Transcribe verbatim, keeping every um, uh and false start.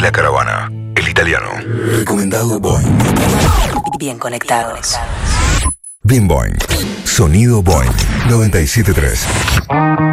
La Caravana, el italiano. Recomendado Boing. Bien conectados. Bien Boing. Sonido Boing noventa y siete punto tres.